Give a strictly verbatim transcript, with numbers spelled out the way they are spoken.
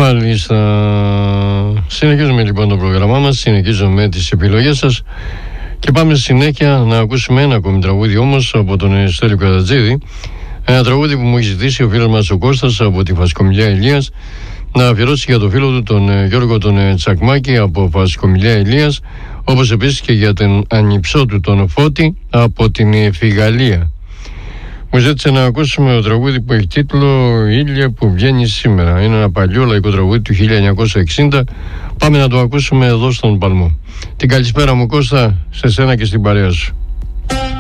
Μάλιστα. Συνεχίζουμε λοιπόν το πρόγραμμά μας, συνεχίζουμε τις επιλογές σας και πάμε συνέχεια να ακούσουμε ένα ακόμη τραγούδι όμως από τον Στέλιο Κατατζίδη. Ένα τραγούδι που μου έχει ζητήσει ο φίλος μας ο Κώστας από τη Φασκομιλιά Ηλίας να αφιερώσει για το φίλο του τον Γιώργο τον Τσακμάκη από Φασκομιλιά Ηλίας, όπως επίσης και για τον ανιψό του τον Φώτη από την Φιγαλία. Μου ζήτησε να ακούσουμε το τραγούδι που έχει τίτλο «Ήλια που βγαίνει σήμερα». Είναι ένα παλιό λαϊκό τραγούδι του χίλια εννιακόσια εξήντα. Πάμε να το ακούσουμε εδώ στον Παλμό. Την καλησπέρα μου Κώστα, σε σένα και στην παρέα σου.